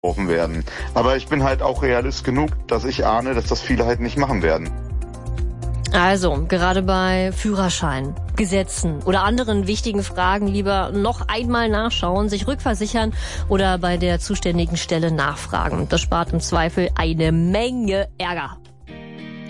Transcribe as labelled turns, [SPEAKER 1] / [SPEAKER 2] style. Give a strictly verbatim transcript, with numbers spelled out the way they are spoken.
[SPEAKER 1] werden. Aber ich bin halt auch Realist genug, dass ich ahne, dass das viele halt nicht machen werden.
[SPEAKER 2] Also, gerade bei Führerschein, Gesetzen oder anderen wichtigen Fragen lieber noch einmal nachschauen, sich rückversichern oder bei der zuständigen Stelle nachfragen. Das spart im Zweifel eine Menge Ärger.